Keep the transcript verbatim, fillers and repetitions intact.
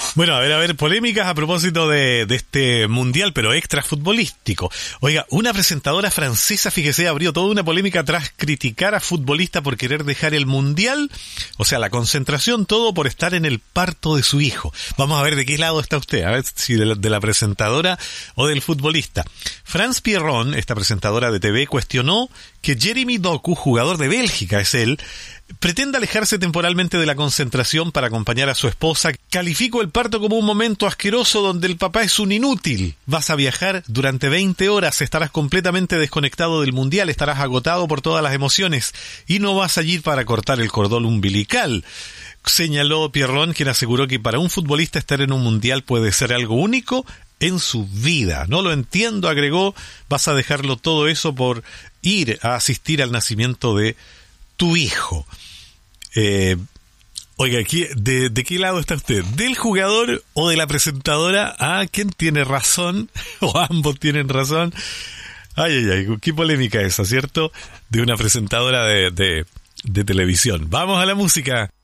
Bueno, a ver, a ver, polémicas a propósito de, de este mundial, pero extra futbolístico. Oiga, una presentadora francesa, fíjese, abrió toda una polémica tras criticar a futbolista por querer dejar el mundial, o sea, la concentración, todo por estar en el parto de su hijo. Vamos a ver de qué lado está usted, a ver si de la, de la presentadora o del futbolista. France Pierron, esta presentadora de T V, cuestionó que Jeremy Doku, jugador de Bélgica, es él, pretende alejarse temporalmente de la concentración para acompañar a su esposa. Calificó el parto como un momento asqueroso donde el papá es un inútil. Vas a viajar durante veinte horas, estarás completamente desconectado del mundial, estarás agotado por todas las emociones y no vas allí para cortar el cordón umbilical, señaló Pierron, quien aseguró que para un futbolista estar en un mundial puede ser algo único en su vida. No lo entiendo, agregó, vas a dejarlo todo eso por ir a asistir al nacimiento de tu hijo. Eh, oiga, ¿qué, de, ¿de qué lado está usted? ¿Del jugador o de la presentadora? ¿Ah, quién tiene razón? ¿O ambos tienen razón? Ay, ay, ay, qué polémica esa, ¿cierto? De una presentadora de, de, de televisión. Vamos a la música.